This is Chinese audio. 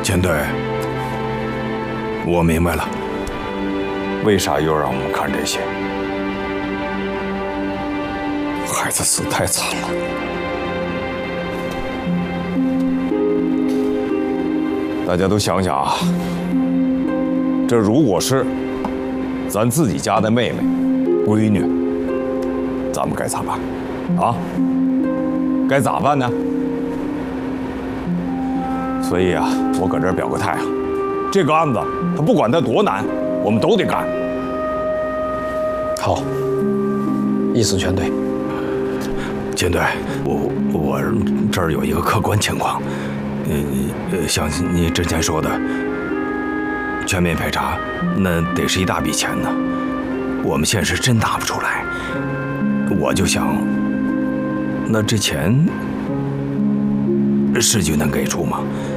前队，我明白了，为啥又让我们看这些？孩子死太惨了。大家都想想啊，这如果是咱自己家的妹妹、闺女，咱们该咋办？啊？该咋办呢？所以啊，我搁这儿表个态啊，这个案子，不管它多难，我们都得干。 好，意思全对。 前队，我这儿有一个客观情况，像你之前说的，全面排查，那得是一大笔钱呢，我们现实真拿不出来。我就想，那这钱市局能给出吗？